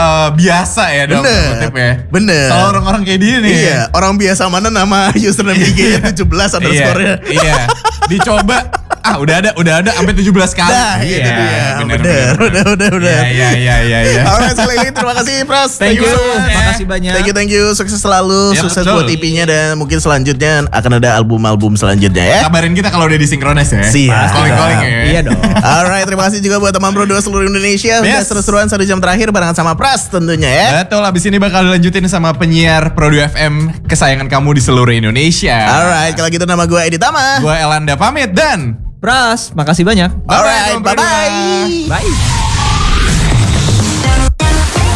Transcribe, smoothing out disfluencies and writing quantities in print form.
biasa ya dalam kutip ya. Bener. Kalau orang-orang kayak dia nih. Iya, orang biasa mana nama username IG-nya 17 underscore-nya. Iya. Dicoba udah ada sampai 17 kali. Nah, itu dia. Bener. Iya. Alright, sekali lagi terima kasih Pras. Thank you. so much. Makasih banyak. Thank you. Sukses selalu. Ya, Sukses betul. buat EP-nya dan mungkin selanjutnya akan ada album-album selanjutnya ya. Kabarin kita kalau udah disinkronis ya. Siap. Calling ya. Iya dong. Alright, terima kasih juga buat teman Pro 2 seluruh Indonesia. Udah Yes. seru-seruan 1 jam terakhir barengan sama Pras tentunya ya. Betul, abis ini bakal dilanjutin sama penyiar Pro 2 FM kesayangan kamu di seluruh Indonesia. Alright, kalau gitu nama gue Edi Tama. Gue Elanda pamit dan Pras, makasih banyak. Alright, Bye-bye, bye-bye. Bye.